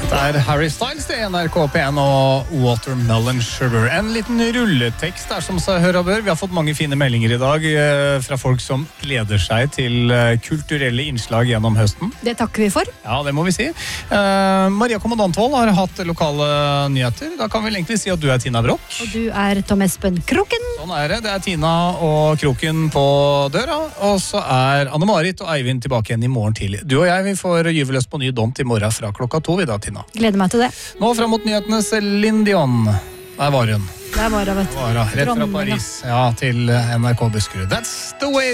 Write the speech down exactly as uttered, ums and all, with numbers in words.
Det er Harry Styles i N R K P en og Watermelon Sugar. En liten rulletekst der som seg hør og bør. Vi har fått mange fine meldinger i dag eh, fra folk som gleder seg til eh, kulturelle innslag gjennom høsten. Det takker vi for. Ja, det må vi si. Eh, Maria Kommandantvold har hatt lokale nyheter. Da kan vi egentlig si at du er Tina Brock. Og du er Tom Espen Kroken. Sånn er det. Det er Tina og Kroken på døra. Og så er Anne-Marit og Eivind tilbake igjen i morgen tidlig. Du og jeg, vi får gyveløst på ny dom til morgen fra klokka to i dag, Tina. Gleder meg til det. Nå frem mot nyhetene Céline Dion. Der var hun. Der var hun, vet du. Rett fra Dronninga. Paris, ja, til N R K Buskerud. That's the way